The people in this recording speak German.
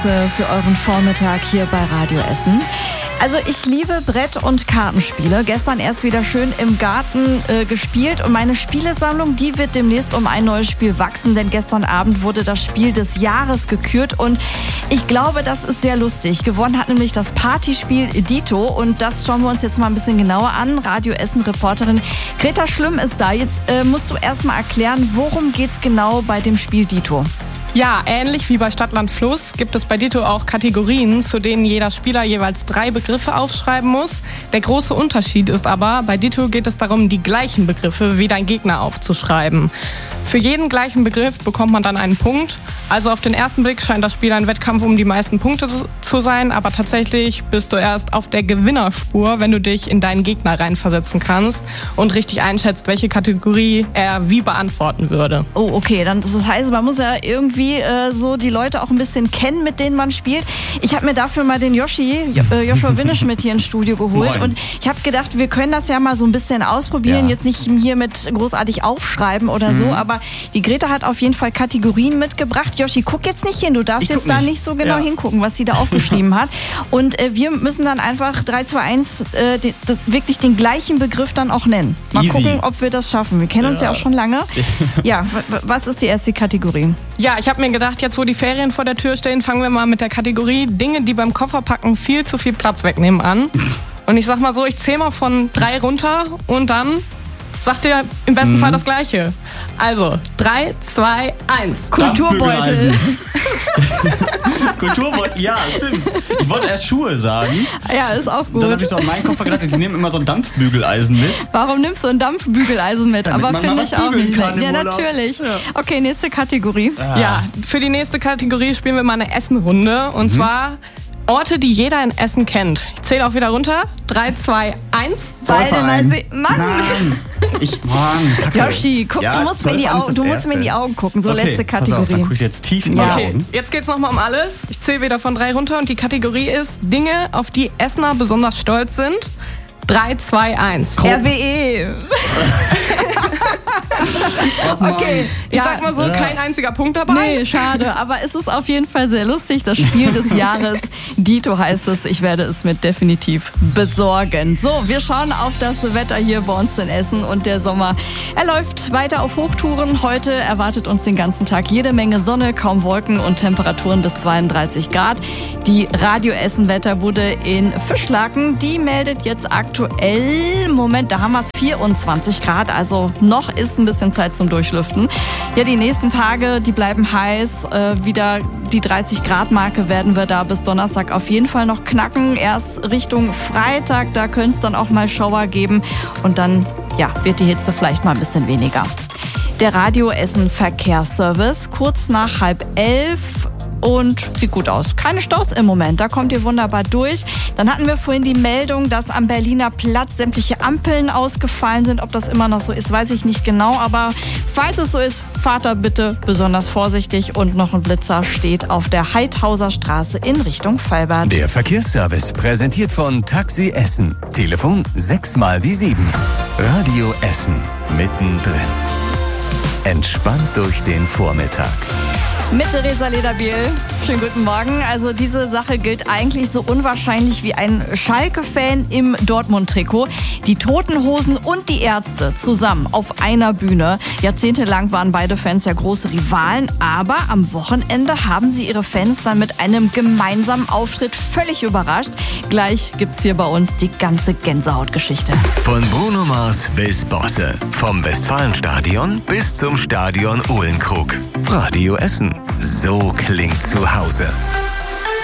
Für euren Vormittag hier bei Radio Essen. Also ich liebe Brett- und Kartenspiele. Gestern erst wieder schön im Garten gespielt und meine Spielesammlung, die wird demnächst um ein neues Spiel wachsen, denn gestern Abend wurde das Spiel des Jahres gekürt und ich glaube, das ist sehr lustig. Gewonnen hat nämlich das Partyspiel Dito und das schauen wir uns jetzt mal ein bisschen genauer an. Radio Essen-Reporterin Greta Schlümm ist da. Jetzt musst du erst mal erklären, worum geht's genau bei dem Spiel Dito? Ja, ähnlich wie bei Stadt, Land, Fluss gibt es bei Dito auch Kategorien, zu denen jeder Spieler jeweils 3 Begriffe aufschreiben muss. Der große Unterschied ist aber, bei Dito geht es darum, die gleichen Begriffe wie dein Gegner aufzuschreiben. Für jeden gleichen Begriff bekommt man dann einen Punkt. Also auf den ersten Blick scheint das Spiel ein Wettkampf um die meisten Punkte zu sein, aber tatsächlich bist du erst auf der Gewinnerspur, wenn du dich in deinen Gegner reinversetzen kannst und richtig einschätzt, welche Kategorie er wie beantworten würde. Oh, okay, dann das heißt, man muss ja irgendwie so die Leute auch ein bisschen kennen, mit denen man spielt. Ich habe mir dafür mal den Joshua Winnisch mit hier ins Studio geholt. Moin. Und ich habe gedacht, wir können das ja mal so ein bisschen ausprobieren, jetzt nicht hier mit großartig aufschreiben oder so, aber die Greta hat auf jeden Fall Kategorien mitgebracht. Joshi, guck jetzt nicht hin, du darfst jetzt da nicht so genau hingucken, was sie da aufgeschrieben hat. Und wir müssen dann einfach 3, 2, 1 wirklich den gleichen Begriff dann auch nennen. Mal gucken, ob wir das schaffen. Wir kennen uns ja auch schon lange. Ja, was ist die erste Kategorie? Ja, ich habe mir gedacht, jetzt wo die Ferien vor der Tür stehen, fangen wir mal mit der Kategorie Dinge, die beim Kofferpacken viel zu viel Platz wegnehmen an. Und ich sag mal so, ich zähle mal von 3 runter und dann sagt ihr im besten Fall das Gleiche. Also, 3, 2, 1. Kulturbeutel. Kulturbeutel, ja, stimmt. Ich wollte erst Schuhe sagen. Ja, ist auch gut. Dann habe ich so an meinen Koffer gedacht, ich nehme immer so ein Dampfbügeleisen mit. Warum nimmst du ein Dampfbügeleisen mit? Damit Aber man finde mal ich was auch bügeln nicht kann schlecht. im Ja, Urlaub. natürlich. Ja. Okay, nächste Kategorie. Ja, für die nächste Kategorie spielen wir mal eine Essenrunde. Und zwar Orte, die jeder in Essen kennt. Ich zähle auch wieder runter. 3, 2, 1. Mann! Mann, Kacke. Yoshi, guck, du musst mir in die Augen gucken. So, okay, letzte pass auf, dann Kategorie. guck ich jetzt tief in die Okay, Augen. jetzt geht's nochmal um alles. Ich zähle wieder von 3 runter und die Kategorie ist Dinge, auf die Essener besonders stolz sind. 3, 2, 1. RWE. Okay. Ich sag mal so, kein einziger Punkt dabei. Nee, schade. Aber es ist auf jeden Fall sehr lustig. Das Spiel des Jahres. Dito heißt es. Ich werde es mir definitiv besorgen. So, wir schauen auf das Wetter hier bei uns in Essen. Und der Sommer, er läuft weiter auf Hochtouren. Heute erwartet uns den ganzen Tag jede Menge Sonne, kaum Wolken und Temperaturen bis 32 Grad. Die Radio Essen Wetterbude in Fischlaken, die meldet jetzt aktuell, Moment, da haben wir es 24 Grad. Also noch ist ein bisschen Zeit zum Durchlüften. Ja, die nächsten Tage, die bleiben heiß. Wieder die 30-Grad-Marke werden wir da bis Donnerstag auf jeden Fall noch knacken. Erst Richtung Freitag, da könnte es dann auch mal Schauer geben. Und dann wird die Hitze vielleicht mal ein bisschen weniger. Der Radio Essen Verkehrsservice, kurz nach 10:30. Und sieht gut aus. Keine Staus im Moment, da kommt ihr wunderbar durch. Dann hatten wir vorhin die Meldung, dass am Berliner Platz sämtliche Ampeln ausgefallen sind. Ob das immer noch so ist, weiß ich nicht genau. Aber falls es so ist, fahrt da bitte besonders vorsichtig. Und noch ein Blitzer steht auf der Heidhauser Straße in Richtung Fallbad. Der Verkehrsservice präsentiert von Taxi Essen. Telefon 6x7. Radio Essen. Mittendrin. Entspannt durch den Vormittag. Mit Theresa Lederbiel. Schönen guten Morgen. Also diese Sache gilt eigentlich so unwahrscheinlich wie ein Schalke-Fan im Dortmund-Trikot. Die Toten Hosen und die Ärzte zusammen auf einer Bühne. Jahrzehntelang waren beide Fans ja große Rivalen, aber am Wochenende haben sie ihre Fans dann mit einem gemeinsamen Auftritt völlig überrascht. Gleich gibt's hier bei uns die ganze Gänsehautgeschichte. Von Bruno Mars bis Bosse. Vom Westfalenstadion bis zum Stadion Uhlenkrug. Radio Essen. So klingt zu Hause.